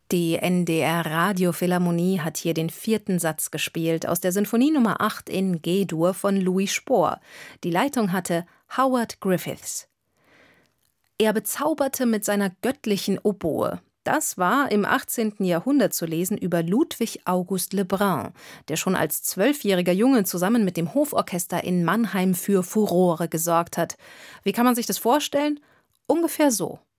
Die NDR Radiophilharmonie hat hier den 4. Satz gespielt aus der Sinfonie Nummer 8 in G-Dur von Louis Spohr. Die Leitung hatte Howard Griffiths. Er bezauberte mit seiner göttlichen Oboe. Das war im 18. Jahrhundert zu lesen über Ludwig August Lebrun, der schon als 12-jähriger Junge zusammen mit dem Hoforchester in Mannheim für Furore gesorgt hat. Wie kann man sich das vorstellen? Ungefähr so.